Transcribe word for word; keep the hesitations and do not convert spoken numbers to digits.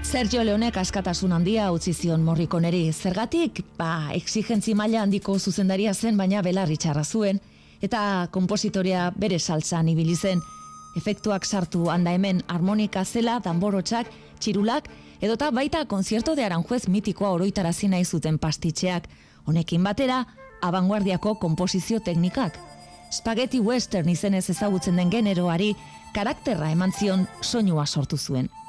Sergio Leonek askatasun handia utzi zion Morriconeri. Zergatik, ba, exigentzi maila handiko zuzendaria zen, baina belarri txarra zuen, eta konpositorea bere saltzan ibili zen. Efektuak sartu handa hemen harmonika zela, danborotxak, txirulak, edota baita konzierto de Aranjuez mitikoa oroitarazi nahi zuten pastitxeak. Honekin batera, abanguardiako konposizio teknikak. Spaghetti western izenez ezagutzen den generoari karakterra eman zion soinua sortu zuen.